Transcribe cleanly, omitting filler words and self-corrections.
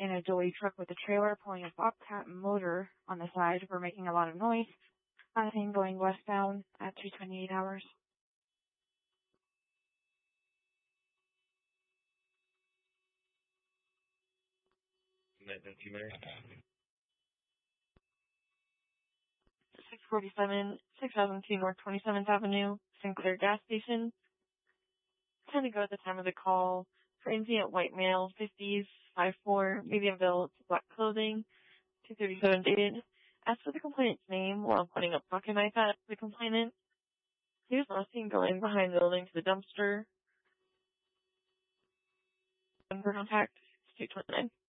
in a dually truck with a trailer pulling a Bobcat motor on the side were making a lot of noise. Thing going westbound at 2:28 hours. Night, Mary. 647, 6002 North 27th Avenue, Sinclair gas station. 10 to go at the time of the call. Transient white male, 50s, 5'4", medium build, black clothing, 237 dated. As for the complainant's name, while pointing a pocket knife at the complainant, he was last seen going behind the building to the dumpster. For contact, 229.